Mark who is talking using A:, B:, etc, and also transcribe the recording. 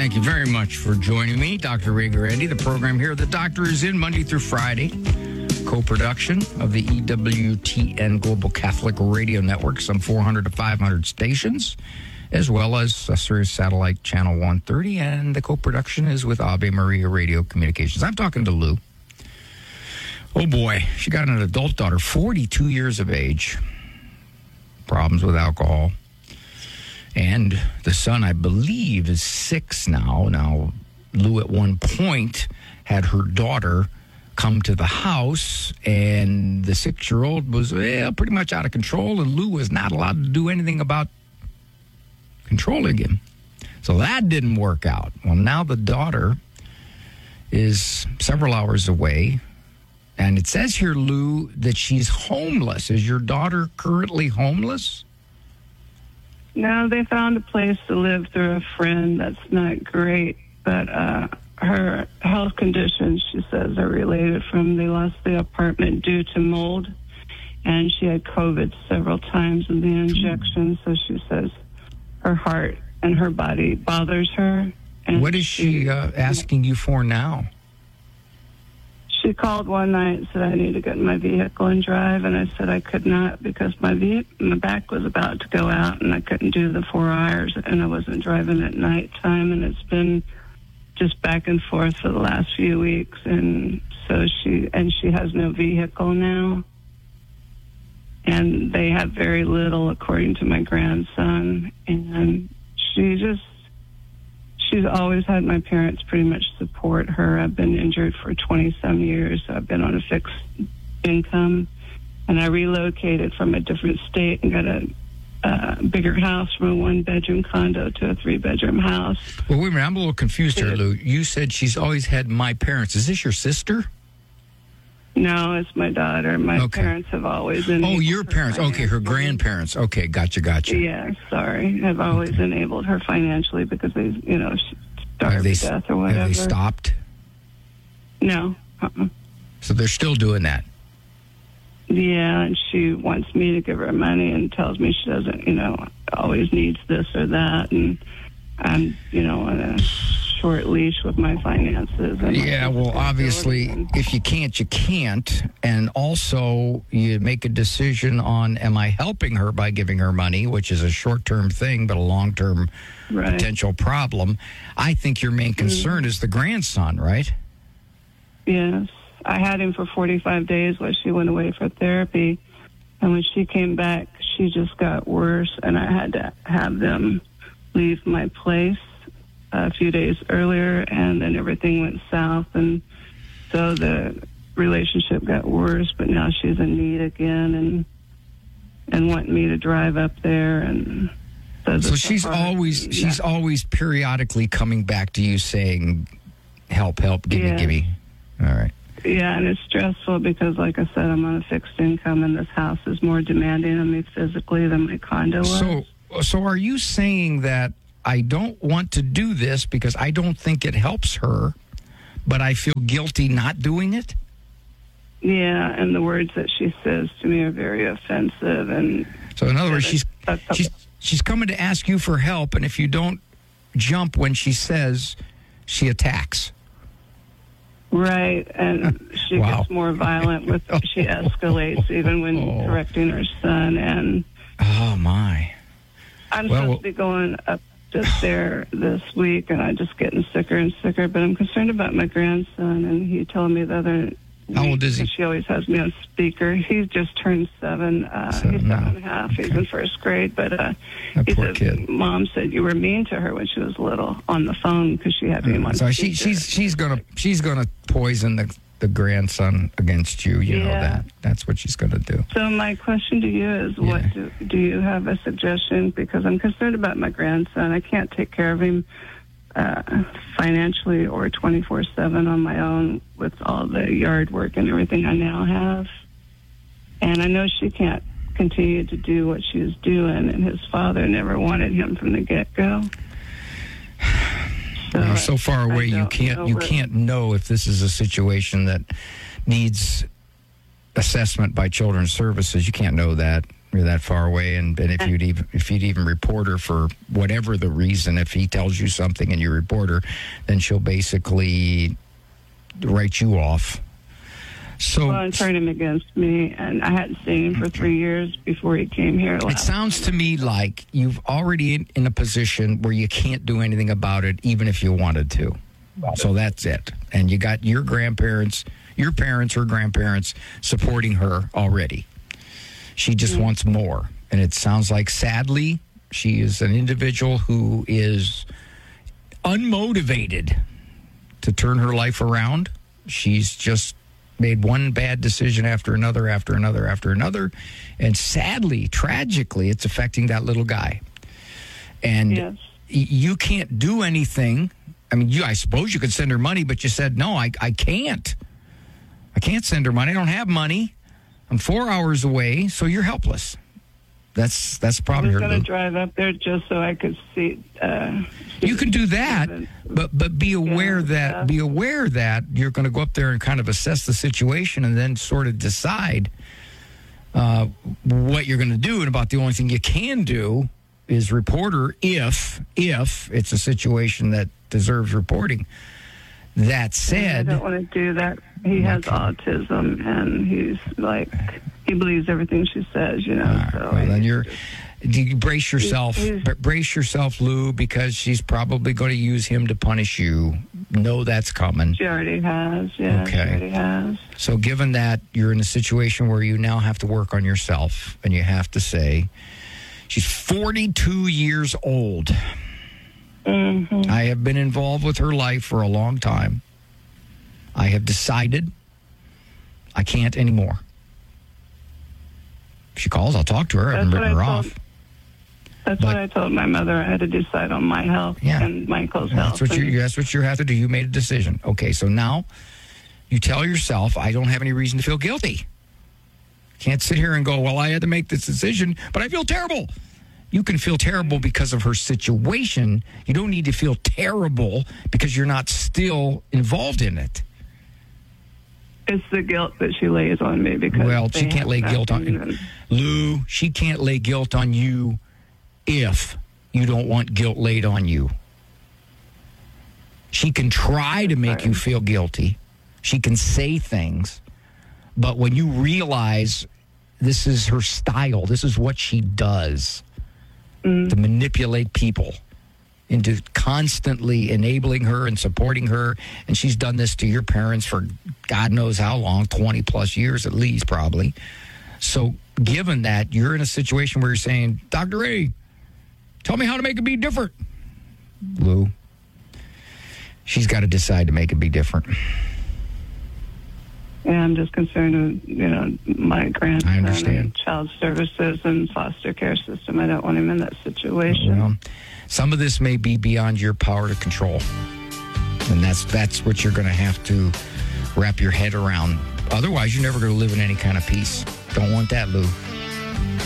A: Thank you very much for joining me, Dr. Ray Guarendi. The program here, The Doctor is in Monday through Friday. Co-production of the EWTN Global Catholic Radio Network, some 400 to 500 stations, as well as Sirius Satellite Channel 130. And the co-production is with Ave Maria Radio Communications. I'm talking to Lou. Oh, boy. She got an adult daughter, 42 years of age. Problems with alcohol. And the son, I believe, is 6 now. Now, Lou at one point had her daughter come to the house, and the 6-year-old was pretty much out of control, and Lou was not allowed to do anything about controlling him. So that didn't work out. Well, now the daughter is several hours away, and it says here, Lou, that she's homeless. Is your daughter currently homeless?
B: No, they found a place to live through a friend. That's not great, but her health conditions, she says, are related from they lost the apartment due to mold, and she had COVID several times in the injection, so she says her heart and her body bothers her. And
A: what is she asking you for now?
B: She called one night and said, I need to get in my vehicle and drive, and I said I could not because my back was about to go out, and I couldn't do the 4 hours, and I wasn't driving at nighttime, and it's been just back and forth for the last few weeks, and so she has no vehicle now, and they have very little, according to my grandson, and she's always had my parents pretty much support her. I've been injured for 20-some years. I've been on a fixed income, and I relocated from a different state and got a bigger house from a 1-bedroom condo to a 3-bedroom house.
A: Well, wait a minute. I'm a little confused here, Lou. You said she's always had my parents. Is this your sister?
B: No, it's my daughter. My parents have always been.
A: Oh, your parents. Okay, her grandparents. Okay, gotcha.
B: Yeah, sorry. Have always enabled her financially because they, she starved to death or whatever.
A: Have they stopped?
B: No.
A: So they're still doing that?
B: Yeah, and she wants me to give her money and tells me she doesn't, always needs this or that. And I'm, on a short leash with my finances. And
A: yeah, well, obviously, if you can't, you can't. And also, you make a decision on, am I helping her by giving her money, which is a short-term thing, but a long-term potential problem. I think your main concern is the grandson, right?
B: Yes. I had him for 45 days while she went away for therapy. And when she came back, she just got worse, and I had to have them leave my place a few days earlier, and then everything went south, and so the relationship got worse, but now she's in need again and wanting me to drive up there, and
A: so she's always periodically coming back to you saying, help, give me. All right.
B: Yeah, and it's stressful because, like I said, I'm on a fixed income, and this house is more demanding on me physically than my condo was.
A: So are you saying that I don't want to do this because I don't think it helps her, but I feel guilty not doing it?
B: Yeah, and the words that she says to me are very offensive. And
A: so, in other words, she's coming to ask you for help, and if you don't jump when she says, she attacks.
B: Right, and she gets more violent she escalates even when correcting her son. And
A: oh my!
B: I'm supposed to be going up just there this week, and I'm just getting sicker and sicker. But I'm concerned about my grandson, and he told me the other
A: How old is he?
B: She always has me on speaker. He's just turned 7. He's 7.5. He's in first grade. But he
A: poor
B: said,
A: kid.
B: Mom said you were mean to her when she was little on the phone because she had me on
A: so
B: speaker.
A: she's gonna poison the grandson against you. You know that. That's what she's gonna do.
B: So my question to you is, what do you have a suggestion? Because I'm concerned about my grandson. I can't take care of him financially or 24/7 on my own with all the yard work and everything I now have. And I know she can't continue to do what she was doing, and his father never wanted him from the get-go. So
A: you're so far away, you can't know if this is a situation that needs assessment by Children's Services. You can't know that. You're that far away, and if you'd even report her for whatever the reason, if he tells you something and you report her, then she'll basically write you off. So,
B: well, and turned him against me, and I hadn't seen him for 3 years before he came here.
A: It sounds to me like you've already in a position where you can't do anything about it, even if you wanted to. So that's it. And you got your grandparents, your parents, her grandparents supporting her already. She just wants more. And it sounds like, sadly, she is an individual who is unmotivated to turn her life around. She's just made one bad decision after another, after another, after another. And sadly, tragically, it's affecting that little guy. And you can't do anything. I mean, I suppose you could send her money, but you said, no, I can't. I can't send her money. I don't have money. I'm 4 hours away, so you're helpless. That's probably her.
B: I was going to drive up there just so I could see.
A: You can do that, but be aware that you're going to go up there and kind of assess the situation, and then sort of decide what you're going to do. And about the only thing you can do is report her if it's a situation that deserves reporting. That said,
B: I don't want to do that. He has autism, and he believes everything she says, So
A: well, then you brace yourself, brace yourself, Lou, because she's probably going to use him to punish you. Know that's coming.
B: She already has. Yeah,
A: okay.
B: She already has.
A: So, given that you're in a situation where you now have to work on yourself, and you have to say, she's 42 years old.
B: Mm-hmm.
A: I have been involved with her life for a long time. I have decided I can't anymore. If she calls, I'll talk to her. I haven't written her off.
B: That's what I told my mother. I had to decide on my health and Michael's health.
A: That's what you have to do. You made a decision. Okay, so now you tell yourself, I don't have any reason to feel guilty. Can't sit here and go, well, I had to make this decision, but I feel terrible. You can feel terrible because of her situation. You don't need to feel terrible because you're not still involved in it.
B: It's the guilt that she lays on me because...
A: Well, she can't lay guilt on you. Lou, she can't lay guilt on you if you don't want guilt laid on you. She can try to make you feel guilty. She can say things. But when you realize this is her style, this is what she does, to manipulate people into constantly enabling her and supporting her. And she's done this to your parents for God knows how long, 20 plus years at least, probably. So given that, you're in a situation where you're saying, Dr. A, tell me how to make it be different. Lou, she's got to decide to make it be different.
B: Yeah, I'm just concerned with, my grandson.
A: I understand.
B: And child services and foster care system. I don't want him in that situation.
A: Well, some of this may be beyond your power to control. And that's what you're going to have to wrap your head around. Otherwise, you're never going to live in any kind of peace. Don't want that, Lou.